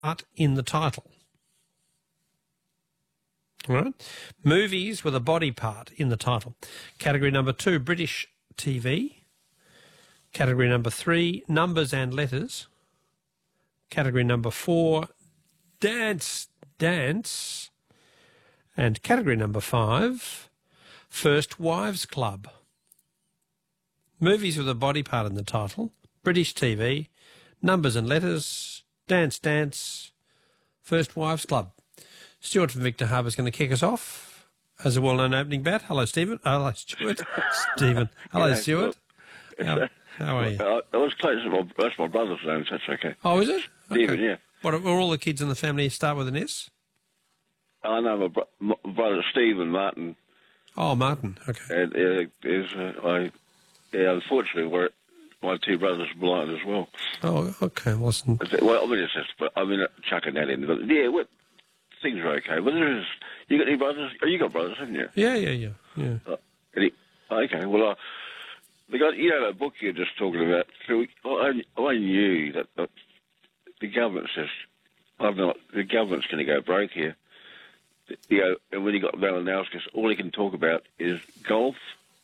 part in the title. All right. Movies with a body part in the title. Category number 2, British TV. Category number 3, numbers and letters. Category number 4, dance. And category number 5, First Wives Club. Movies with a body part in the title, British TV, numbers and letters, dance, First Wives Club. Stuart from Victor Harbour is going to kick us off as a well-known opening bat. Hello, Stephen. Hello, Stuart. Stephen. Hello, Stuart. How are you? I was close. That's my brother's name, so that's okay. Oh, is it? Stephen, okay. yeah. What, are all the kids in the family start with an S? I know my brother Stephen Martin. Oh, Martin. Okay. And unfortunately, my two brothers are blind as well. Oh, okay. Well, I mean, it's just, chucking that in. But yeah, things are okay. But you got any brothers? Oh, you got brothers, haven't you? Yeah. Okay. Well, that book you're just talking about. So I knew that the government says, the government's going to go broke here. And when he got Malinowskis, all he can talk about is golf,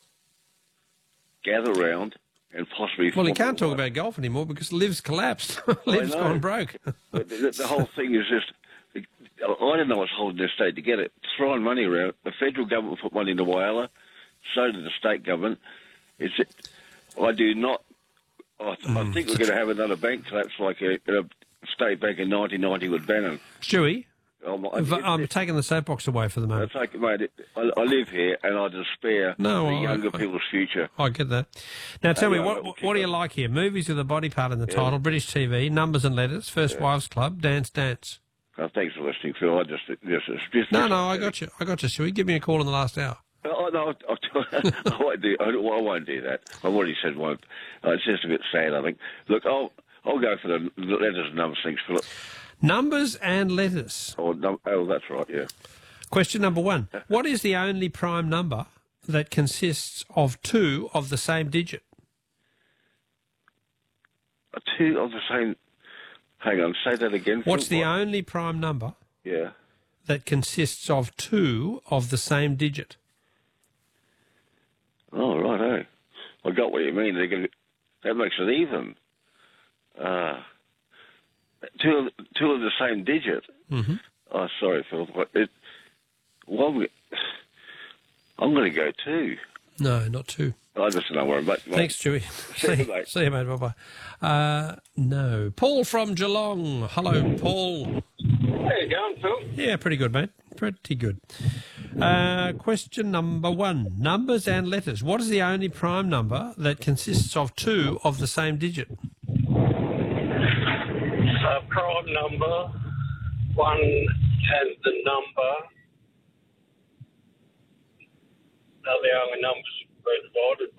gather round, and possibly... Well, he can't talk about golf anymore because Liv's collapsed. Liv's gone broke. But the whole thing is just... I don't know what's holding this state together. Throwing money around. The federal government put money into Whyalla. So did the state government. I do not... I think we're going to have another bank collapse like a state bank in 1990 with Bannon. Stewie? I'm taking the soapbox away for the moment. I live here and I despair the younger people's future. I get that. Now tell me, what do you like here? Movies with a body part in the title, British TV, numbers and letters, First Wives Club, dance. Thanks for listening, Phil. No, I got you. Stewie. Give me a call in the last hour. No, I won't do. I won't do that. I've already said won't. It's just a bit sad, I think. Look, I'll go for the letters and numbers. Thanks, Philip. Numbers and letters. Oh, that's right, yeah. Question number 1. What is the only prime number that consists of 2 of the same digit? 2 of the same... Hang on, say that again. What's the only prime number that consists of 2 of the same digit? Oh, right, I got what you mean. That makes it even. 2 of the same digit. Mm-hmm. Oh, sorry, Phil. I'm going to go 2. No, not 2. I just don't know where I'm at. Thanks, Stewie. See you, mate. Bye-bye. No. Paul from Geelong. Hello, Paul. How you going, Phil? Yeah, pretty good, mate. Pretty good. Question number 1. Numbers and letters. What is the only prime number that consists of 2 of the same digit? Prime number, 1 and the number are the only numbers we're divided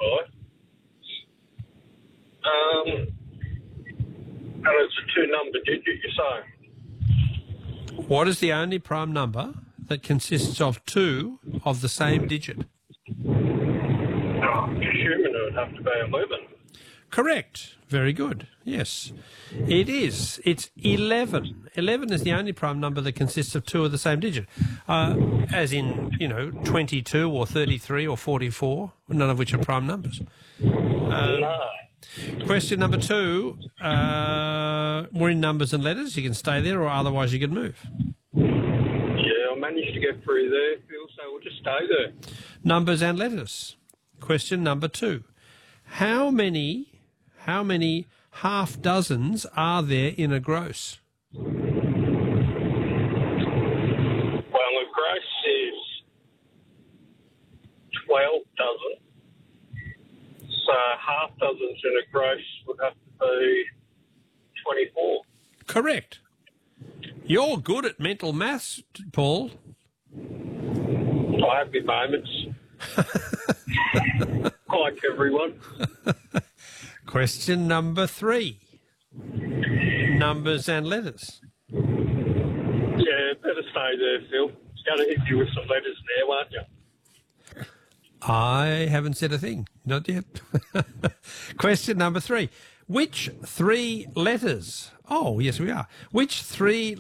by. And it's a 2-number digit, you're saying? What is the only prime number that consists of 2 of the same digit? I'm assuming it would have to be 11. Correct. Very good. Yes, it is. It's 11. 11 is the only prime number that consists of 2 of the same digit, as in, 22 or 33 or 44, none of which are prime numbers. No. Question number 2. We're in numbers and letters. You can stay there, or otherwise you can move. Yeah, I managed to get through there, Phil, so we'll just stay there. Numbers and letters. Question number 2. How many half dozens are there in a gross? Well, a gross is 12 dozen. So half dozens in a gross would have to be 24. Correct. You're good at mental maths, Paul. I have my moments. Like everyone. Question number 3. Numbers and letters. Yeah, better stay there, Phil. Going to hit you with some letters there, won't you? I haven't said a thing. Not yet. Question number 3. Which 3 letters Oh, yes, we are. Which three